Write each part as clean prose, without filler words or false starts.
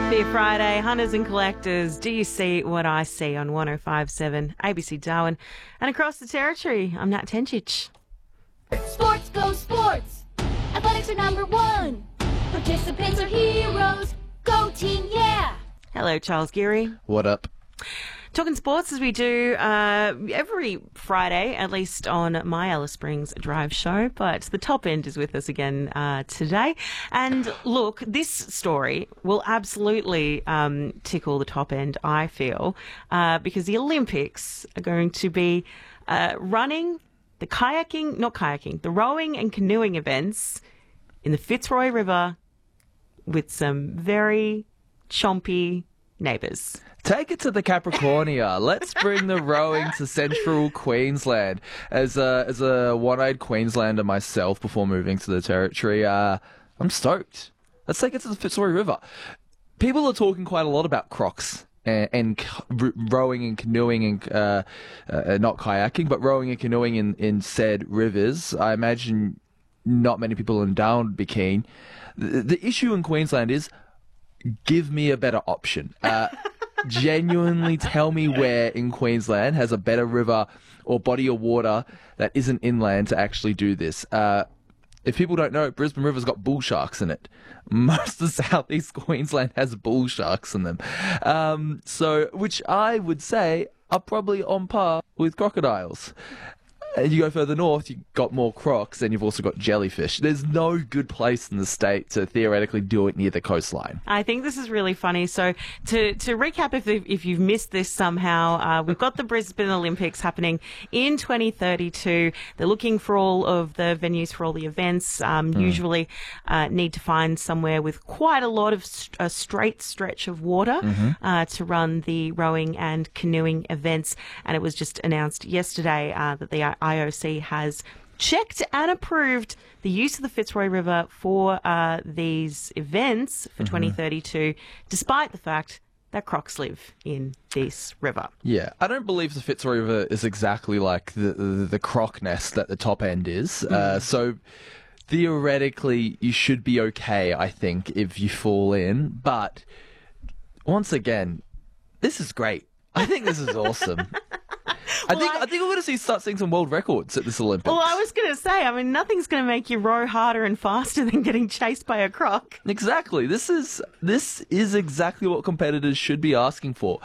Fair Friday, hunters and collectors. Do you see what I see on 105.7 ABC Darwin and across the territory? I'm Nat Tenchich. Sports go sports. Athletics are number one. Participants are heroes. Go team, yeah. Hello, Charles Geary. What up? Talking sports as we do every Friday, at least on my Alice Springs Drive show. But the top end is with us again today. And look, this story will absolutely tickle the top end, I feel, because the Olympics are going to be running the rowing and canoeing events in the Fitzroy River with some very chompy neighbours. Take it to the Capricornia. Let's bring the rowing to central Queensland. As a one-eyed Queenslander myself before moving to the territory, I'm stoked. Let's take it to the Fitzroy River. People are talking quite a lot about crocs and rowing and canoeing and not kayaking, but rowing and canoeing in said rivers. I imagine not many people in Darwin would be keen. The issue in Queensland is give me a better option. Genuinely tell me where in Queensland has a better river or body of water that isn't inland to actually do this. If people don't know, Brisbane River's got bull sharks in it. Most of southeast Queensland has bull sharks in them. Which I would say are probably on par with crocodiles. And you go further north, you've got more crocs, and you've also got jellyfish. There's no good place in the state to theoretically do it near the coastline. I think this is really funny. So to recap, if you've missed this somehow, we've got the Brisbane Olympics happening in 2032. They're looking for all of the venues for all the events. Usually need to find somewhere with quite a lot of a straight stretch of water to run the rowing and canoeing events. And it was just announced yesterday that the IOC has checked and approved the use of the Fitzroy River for these events for 2032, despite the fact that crocs live in this river. Yeah, I don't believe the Fitzroy River is exactly like the croc nest that the top end is. So theoretically, you should be okay, I think, if you fall in. But once again, this is great. I think this is awesome. I think we're going to start seeing some world records at this Olympics. Well, I was going to say, I mean, nothing's going to make you row harder and faster than getting chased by a croc. Exactly. This is exactly what competitors should be asking for.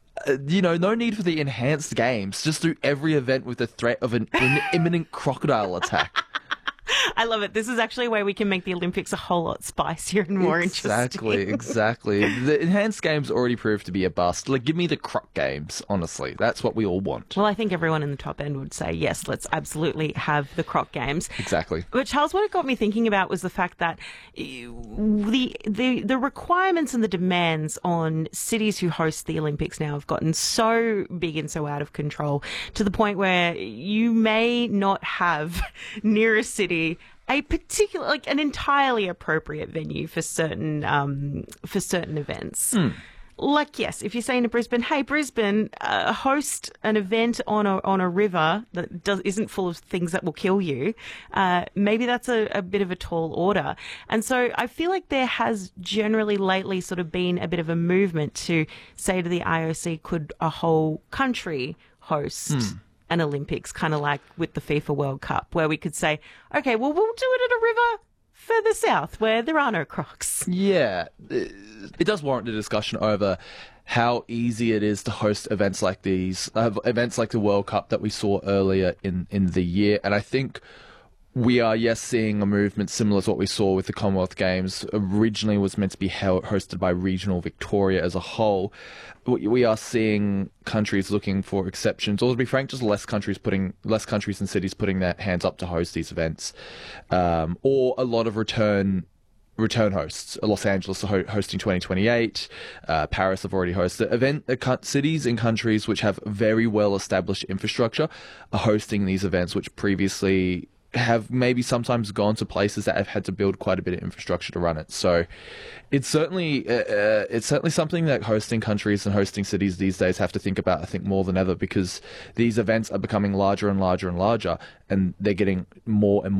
No need for the enhanced games. Just do every event with the threat of an imminent crocodile attack. I love it. This is actually a way we can make the Olympics a whole lot spicier and more interesting. Exactly. The enhanced games already proved to be a bust. Like, give me the croc games, honestly. That's what we all want. Well, I think everyone in the top end would say, yes, let's absolutely have the croc games. Exactly. But Charles, what it got me thinking about was the fact that the requirements and the demands on cities who host the Olympics now have gotten so big and so out of control to the point where you may not have near a city a particular, like an entirely appropriate venue for certain events. Like, yes, if you're saying to Brisbane, hey, Brisbane, host an event on a river that isn't full of things that will kill you, maybe that's a bit of a tall order. And so I feel like there has generally lately sort of been a bit of a movement to say to the IOC, could a whole country host an Olympics, kind of like with the FIFA World Cup, where we could say, okay, well, we'll do it at a river further south where there are no crocs. Yeah, it does warrant a discussion over how easy it is to host events like these, events like the World Cup that we saw earlier in the year. And I think we are, yes, seeing a movement similar to what we saw with the Commonwealth Games. Originally was meant to be hosted by regional Victoria as a whole. We are seeing countries looking for exceptions, or to be frank, just less countries and cities putting their hands up to host these events, or a lot of return hosts. Los Angeles are hosting 2028. Paris have already hosted cities and countries which have very well established infrastructure are hosting these events, which previously have maybe sometimes gone to places that have had to build quite a bit of infrastructure to run it. So it's certainly something that hosting countries and hosting cities these days have to think about, I think, more than ever, because these events are becoming larger and larger and larger, and they're getting more and more